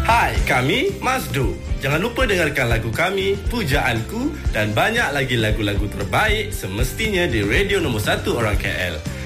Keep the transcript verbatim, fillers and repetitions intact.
Hai, kami Mazdu. Jangan lupa dengarkan lagu kami, Pujaanku dan banyak lagi lagu-lagu terbaik semestinya di radio nombor satu orang K L.